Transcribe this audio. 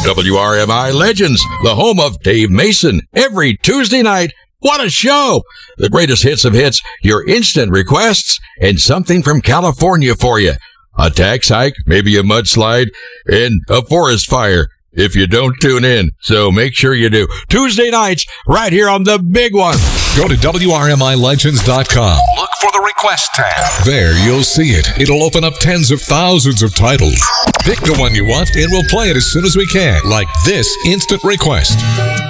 WRMI Legends, the home of Dave Mason, every Tuesday night. What a show! The greatest hits of hits, your instant requests, and something from California for you. A tax hike, maybe a mudslide, and a forest fire if you don't tune in. So make sure you do. Tuesday nights, right here on the big one. Go to WRMILegends.com. Look for the request tab. There you'll see it. It'll open up tens of thousands of titles. Pick the one you want and we'll play it as soon as we can, like this instant request.